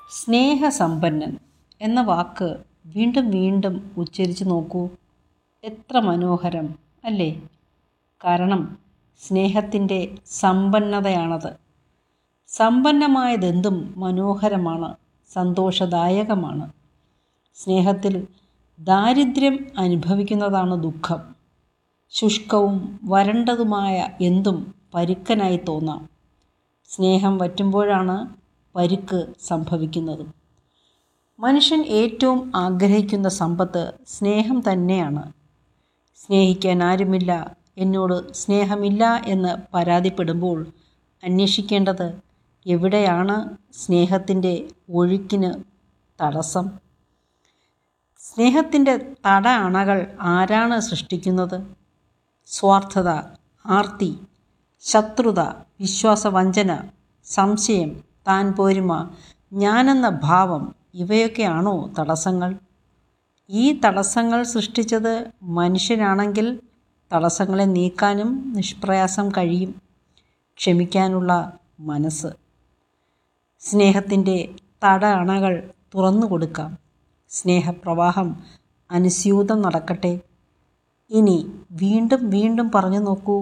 സ്നേഹസമ്പന്നൻ എന്ന വാക്ക് വീണ്ടും വീണ്ടും ഉച്ചരിച്ച് നോക്കൂ. എത്ര മനോഹരം അല്ലേ? കാരണം സ്നേഹത്തിൻ്റെ സമ്പന്നതയാണത്. സമ്പന്നമായതെന്തും മനോഹരമാണ്, സന്തോഷദായകമാണ്. സ്നേഹത്തിൽ ദാരിദ്ര്യം അനുഭവിക്കുന്നതാണ് ദുഃഖം. ശുഷ്കവും വരണ്ടതുമായ എന്തും പരുക്കനായി തോന്നാം. സ്നേഹം വറ്റുമ്പോഴാണ് പരുക്ക് സംഭവിക്കുന്നത്. മനുഷ്യൻ ഏറ്റവും ആഗ്രഹിക്കുന്ന സമ്പത്ത് സ്നേഹം തന്നെയാണ്. സ്നേഹിക്കാൻ ആരുമില്ല, എന്നോട് സ്നേഹമില്ല എന്ന് പരാതിപ്പെടുമ്പോൾ അന്വേഷിക്കേണ്ടത് എവിടെയാണ് സ്നേഹത്തിൻ്റെ ഒഴുക്കിന് തടസ്സം? സ്നേഹത്തിൻ്റെ തട അണകൾ ആരാണ് സൃഷ്ടിക്കുന്നത്? സ്വാർത്ഥത, ആർത്തി, ശത്രുത, വിശ്വാസവഞ്ചന, സംശയം, താൻ പോരുമ, ഞാനെന്ന ഭാവം, ഇവയൊക്കെയാണോ തടസ്സങ്ങൾ? ഈ തടസ്സങ്ങൾ സൃഷ്ടിച്ചത് മനുഷ്യനാണെങ്കിൽ തടസ്സങ്ങളെ നീക്കാനും നിഷ്പ്രയാസം കഴിയും. ക്ഷമിക്കാനുള്ള മനസ്സ്. സ്നേഹത്തിൻ്റെ തട അണകൾ തുറന്നു കൊടുക്കാം. സ്നേഹപ്രവാഹം അനുസ്യൂതം നടക്കട്ടെ. ഇനി വീണ്ടും വീണ്ടും പറഞ്ഞു നോക്കൂ,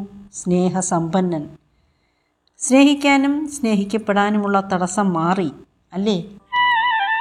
സ്നേഹസമ്പന്നൻ. സ്നേഹിക്കാനും സ്നേഹിക്കപ്പെടാനുമുള്ള തടസ്സം മാറി അല്ലേ?